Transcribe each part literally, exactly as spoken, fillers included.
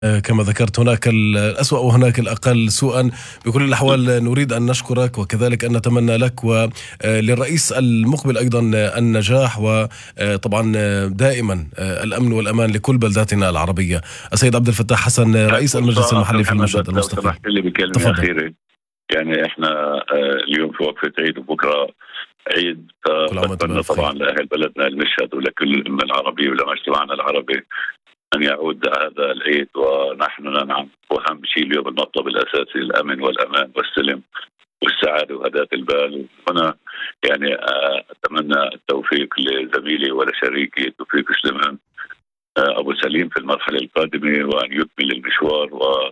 كما ذكرت هناك الأسوأ وهناك الأقل سوءا. بكل الأحوال نريد أن نشكرك وكذلك أن نتمنى لك وللرئيس المقبل أيضا النجاح، وطبعا دائما الأمن والأمان لكل بلداتنا العربية. السيد عبد الفتاح حسن رئيس المجلس المحلي في المشهد المستقل. سمحت لي بكلمة أخيرة. يعني احنا اليوم في وقفة عيد وبكرة عيد، فبتمنى طبعا لأهل بلدنا المشهد ولكل الأمة العربية ولمجتمعنا العربي أن يعود هذا العيد ونحن ننعم. وأهم شيء اليوم المطلب الأساسي الأمن والأمان والسلم والسعادة وهداة البال. هنا يعني أتمنى التوفيق لزميلي ولشريكي توفيق سليمان أبو سليم في المرحلة القادمة، وأن يكمل المشوار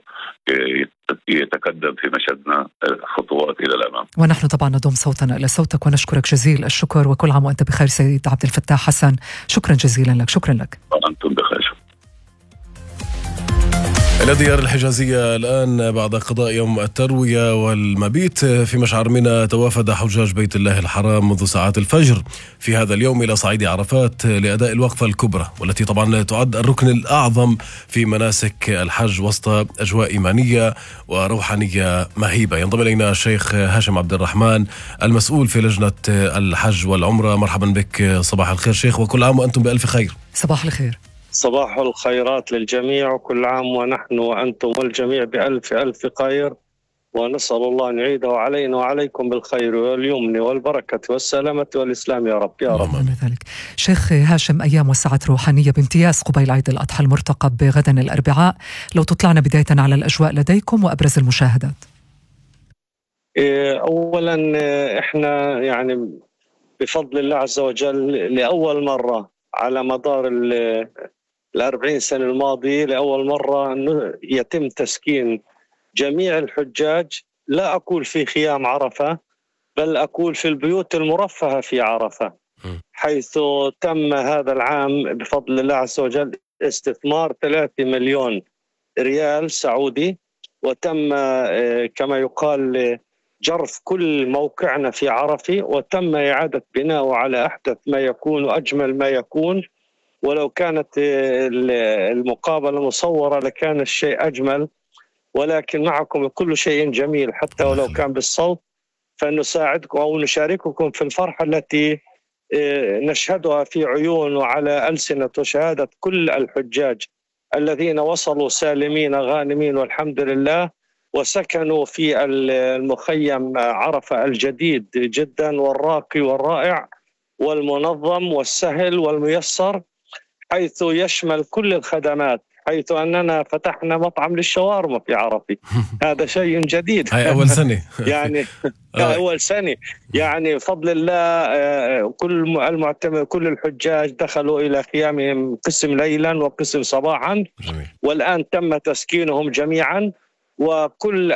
ويتقدم في مشهدنا خطوات إلى الأمام. ونحن طبعا نضم صوتنا إلى صوتك ونشكرك جزيل الشكر، وكل عام وأنت بخير سيد عبد الفتاح حسن. شكرا جزيلا لك. شكرا لك. وأنتم بخير. إلى ديار الحجازية الآن بعد قضاء يوم التروية والمبيت في مشعر منى، توافد حجاج بيت الله الحرام منذ ساعات الفجر في هذا اليوم إلى صعيد عرفات لأداء الوقفة الكبرى، والتي طبعا تعد الركن الأعظم في مناسك الحج وسط أجواء إيمانية وروحانية مهيبة. ينضم إلينا الشيخ هاشم عبد الرحمن المسؤول في لجنة الحج والعمرة. مرحبا بك، صباح الخير شيخ، وكل عام وأنتم بألف خير. صباح الخير. صباح الخيرات للجميع، وكل عام ونحن وأنتم والجميع بألف ألف خير، ونسأل الله أن يعيده علينا وعليكم بالخير واليمن والبركة والسلامة والإسلام يا رب يا رب. ذلك. شيخ هاشم، أيام وسعت روحانية بامتياز قبيل عيد الأضحى المرتقب غدا الأربعاء، لو تطلعنا بداية على الأجواء لديكم وأبرز المشاهدات. أولا إحنا يعني بفضل الله عز وجل لأول مرة على مدار الأربعين سنة الماضية لأول مرة أنه يتم تسكين جميع الحجاج، لا أقول في خيام عرفة بل أقول في البيوت المرفهة في عرفة، حيث تم هذا العام بفضل الله عز وجل استثمار ثلاثة مليون ريال سعودي، وتم كما يقال جرف كل موقعنا في عرفة، وتم إعادة بناءه على أحدث ما يكون وأجمل ما يكون. ولو كانت المقابلة مصورة لكان الشيء أجمل، ولكن معكم كل شيء جميل حتى ولو كان بالصوت، فنساعدكم أو نشارككم في الفرحة التي نشهدها في عيون وعلى ألسنة وشهادة كل الحجاج الذين وصلوا سالمين غانمين والحمد لله، وسكنوا في المخيم عرفة الجديد جدا والراقي والرائع والمنظم والسهل والميسر، حيث يشمل كل الخدمات، حيث أننا فتحنا مطعم للشاورما في عرفة. هذا شيء جديد. هاي أول سنة يعني أول سنة يعني فضل الله. كل المعتمر كل الحجاج دخلوا إلى خيامهم قسم ليلا وقسم صباحا، والآن تم تسكينهم جميعا، وكل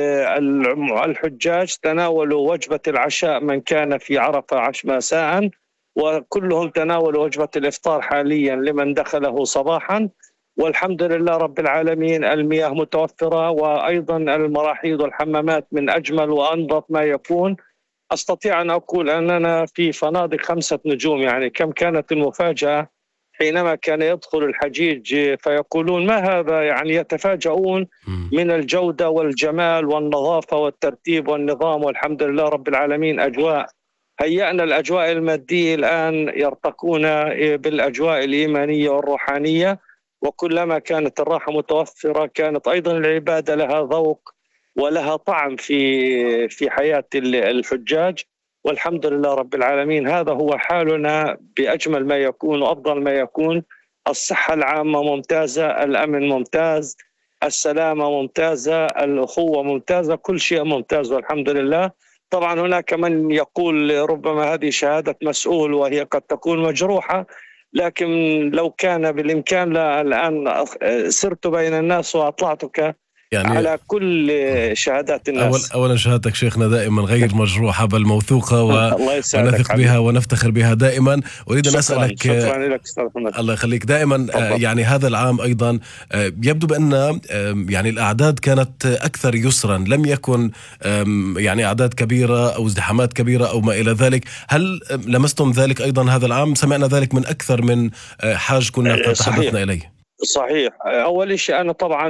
الحجاج تناولوا وجبة العشاء من كان في عرفة عشر مساء، وكلهم تناولوا وجبة الإفطار حاليا لمن دخله صباحا، والحمد لله رب العالمين. المياه متوفرة، وأيضا المراحيض والحمامات من أجمل وأنظف ما يكون. أستطيع أن أقول أننا في فنادق خمسة نجوم. يعني كم كانت المفاجأة حينما كان يدخل الحجيج فيقولون ما هذا، يعني يتفاجؤون من الجودة والجمال والنظافة والترتيب والنظام. والحمد لله رب العالمين أجواء هيأنا الأجواء المادية، الآن يرتقون بالأجواء الإيمانية والروحانية، وكلما كانت الراحة متوفرة كانت أيضا العبادة لها ذوق ولها طعم في في حياة الحجاج. والحمد لله رب العالمين هذا هو حالنا بأجمل ما يكون وأفضل ما يكون. الصحة العامة ممتازة، الأمن ممتاز، السلامة ممتازة، الأخوة ممتازة، كل شيء ممتاز والحمد لله. طبعا هناك من يقول ربما هذه شهادة مسؤول وهي قد تكون مجروحة، لكن لو كان بالإمكان لا الآن سرت بين الناس وأطلعتك يعني على كل شهادات الناس. أول أولا شهادتك شيخنا دائما غير مجروحة بل موثوقة و... ونثق بها ونفتخر بها دائما. أريد أن أسألك شكرا لك الله يخليك دائما. يعني هذا العام أيضا يبدو بأن يعني الأعداد كانت أكثر يسرا، لم يكن يعني أعداد كبيرة أو ازدحامات كبيرة أو ما إلى ذلك. هل لمستم ذلك أيضا هذا العام؟ سمعنا ذلك من أكثر من حاج كنا تحدثنا إليه. صحيح. أول شيء أنا طبعا